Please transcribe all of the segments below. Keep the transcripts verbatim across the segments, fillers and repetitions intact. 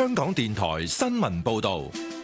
香港電台新聞報道。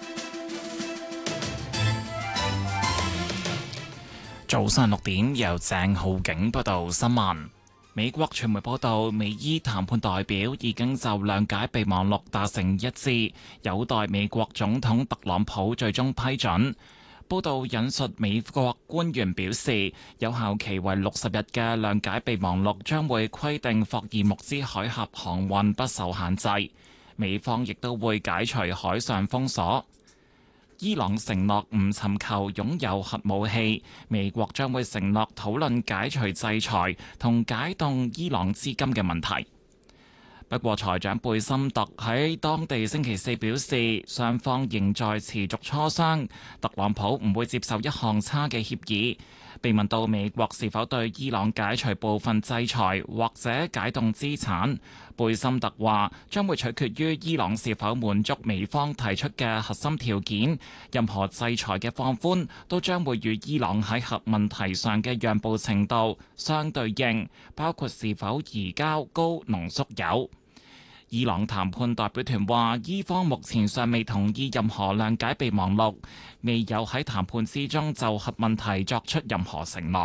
早上六點，由鄭浩景報道新聞。美國傳媒報道，美伊談判代表已經就諒解備忘錄達成一致，有待美國總統特朗普最終批准。報道引述美國官員表示，有效期為六十日嘅諒解備忘錄將會規定霍爾木茲海峽航運不受限制，美方亦都會解除海上封鎖。伊朗承諾唔尋求擁有核武器，美國將會承諾討論解除制裁同解凍伊朗資金嘅問題。不過，財長貝森特喺當地星期四表示，雙方仍在持續磋商，特朗普唔會接受一項差嘅協議。被問到美國是否對伊朗解除部分制裁或者解凍資產，貝森特話將會取決於伊朗是否滿足美方提出嘅核心條件。任何制裁嘅放寬都將會與伊朗喺核問題上嘅讓步程度相對應，包括是否移交高濃縮鈾。伊朗談判代表團話，伊方目前尚未同意任何諒解備忘錄，未有喺談判之中就核問題作出任何承諾。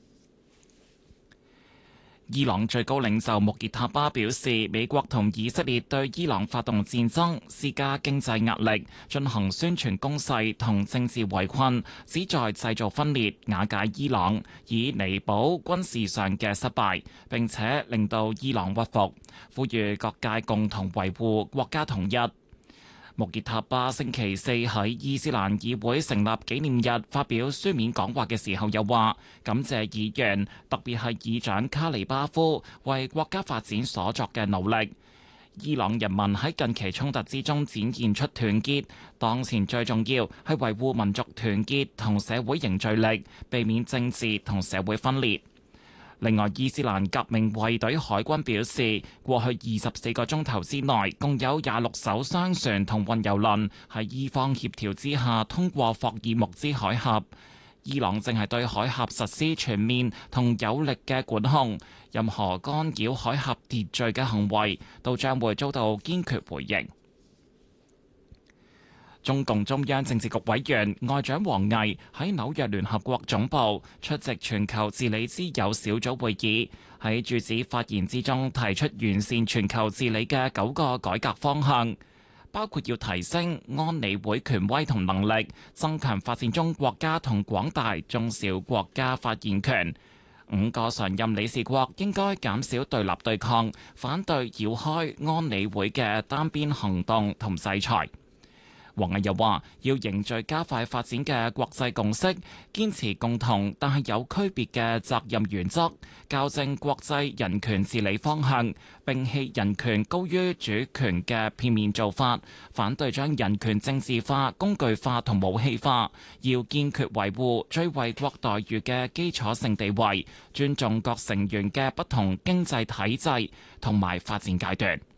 伊朗最高領袖穆傑塔巴表示，美國同以色列對伊朗發動戰爭，施加經濟壓力，進行宣傳攻勢同政治圍困，旨在製造分裂、瓦解伊朗，以彌補軍事上嘅失敗，並且令到伊朗屈服，呼籲各界共同維護國家統一。穆傑塔巴星期四喺伊斯蘭議會成立紀念日發表書面講話嘅時候，又話感謝議員，特別係議長卡里巴夫為國家發展所作嘅努力。伊朗人民喺近期衝突之中展現出團結，當前最重要係維護民族團結同社會凝聚力，避免政治同社會分裂。另外，伊斯蘭革命衛隊海軍表示，過去二十四個鐘頭之內，共有廿六艘商船同運油輪喺伊方協調之下通過霍爾木茲海峽。伊朗正係對海峽實施全面同有力嘅管控，任何干擾海峽秩序嘅行為都將會遭到堅決回應。中共中央政治局委員外長王毅喺紐約聯合國總部出席全球治理之友小組會議，喺主旨發言之中提出完善全球治理嘅九個改革方向，包括要提升安理會權威同能力，增強發展中國家同廣大中小國家發言權。五個常任理事國應該減少對立對抗，反對繞開安理會嘅單邊行動同制裁。王毅又話，要凝聚加快發展嘅國際共識，堅持共同但係有區別嘅責任原則，校正國際人權治理方向，摒棄人權高於主權嘅片面做法，反對將人權政治化、工具化同武器化，要堅決維護最惠國待遇嘅基礎性地位，尊重各成員嘅不同經濟體制同埋發展階段。